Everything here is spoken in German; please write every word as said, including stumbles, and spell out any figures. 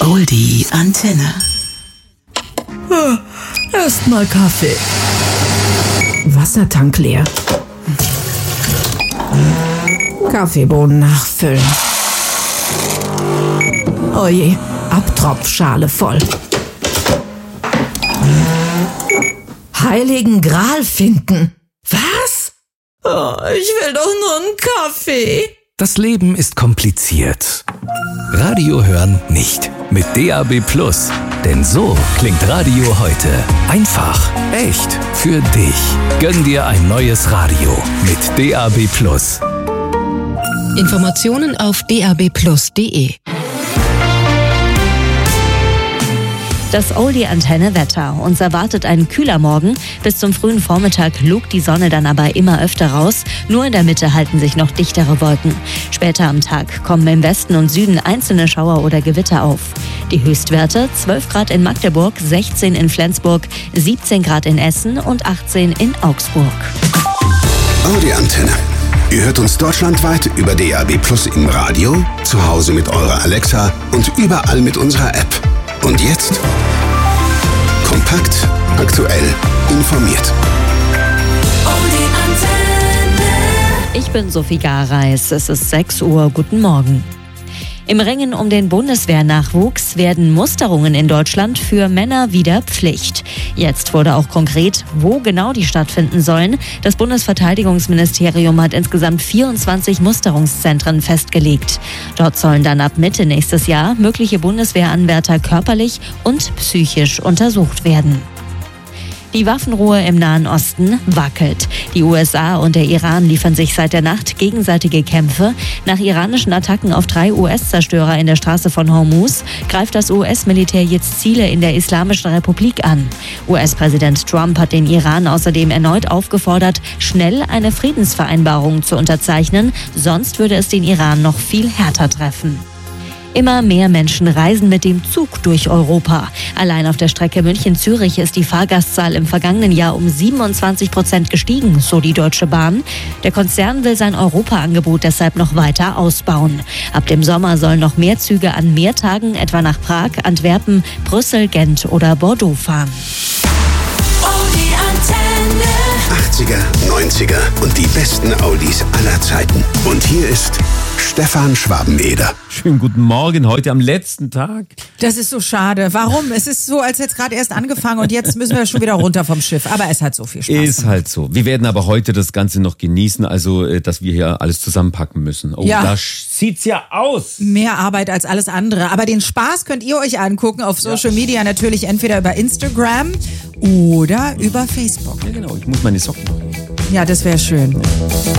Oldie Antenne. Erstmal Kaffee. Wassertank leer. Kaffeebohnen nachfüllen. Oje, Abtropfschale voll. Heiligen Gral finden. Was? Oh, ich will doch nur einen Kaffee. Das Leben ist kompliziert. Radio hören nicht. Mit D A B Plus. Denn so klingt Radio heute. Einfach, echt, für dich. Gönn dir ein neues Radio mit D A B Plus. Informationen auf d a b plus punkt d e. Das Oldie-Antenne-Wetter. Uns erwartet ein kühler Morgen. Bis zum frühen Vormittag lugt die Sonne dann aber immer öfter raus. Nur in der Mitte halten sich noch dichtere Wolken. Später am Tag kommen im Westen und Süden einzelne Schauer oder Gewitter auf. Die Höchstwerte: zwölf Grad in Magdeburg, sechzehn in Flensburg, siebzehn Grad in Essen und achtzehn in Augsburg. Oldie-Antenne. Ihr hört uns deutschlandweit über D A B Plus im Radio, zu Hause mit eurer Alexa und überall mit unserer App. Und jetzt kompakt, aktuell, informiert. Ich bin Sophie Gareis. Es ist sechs Uhr. Guten Morgen. Im Ringen um den Bundeswehrnachwuchs werden Musterungen in Deutschland für Männer wieder Pflicht. Jetzt wurde auch konkret, wo genau die stattfinden sollen. Das Bundesverteidigungsministerium hat insgesamt vierundzwanzig Musterungszentren festgelegt. Dort sollen dann ab Mitte nächstes Jahr mögliche Bundeswehranwärter körperlich und psychisch untersucht werden. Die Waffenruhe im Nahen Osten wackelt. Die U S A und der Iran liefern sich seit der Nacht gegenseitige Kämpfe. Nach iranischen Attacken auf drei U S-Zerstörer in der Straße von Hormuz greift das U S-Militär jetzt Ziele in der Islamischen Republik an. U S-Präsident Trump hat den Iran außerdem erneut aufgefordert, schnell eine Friedensvereinbarung zu unterzeichnen, sonst würde es den Iran noch viel härter treffen. Immer mehr Menschen reisen mit dem Zug durch Europa. Allein auf der Strecke München-Zürich ist die Fahrgastzahl im vergangenen Jahr um siebenundzwanzig Prozent gestiegen, so die Deutsche Bahn. Der Konzern will sein Europa-Angebot deshalb noch weiter ausbauen. Ab dem Sommer sollen noch mehr Züge an mehr Tagen etwa nach Prag, Antwerpen, Brüssel, Gent oder Bordeaux fahren. achtziger, neunziger und die besten Oldies aller Zeiten. Und hier ist Stefan Schwabeneder. Schönen guten Morgen, heute am letzten Tag. Das ist so schade. Warum? Es ist so, als hätte es gerade erst angefangen und jetzt müssen wir schon wieder runter vom Schiff. Aber es hat so viel Spaß Ist gemacht. halt so. Wir werden aber heute das Ganze noch genießen, also dass wir hier alles zusammenpacken müssen. Oh, ja. Da sieht's ja aus. Mehr Arbeit als alles andere. Aber den Spaß könnt ihr euch angucken auf Social ja. Media, natürlich entweder über Instagram oder über Facebook. Ja genau, ich muss meine Socken machen. Ja, das wäre schön.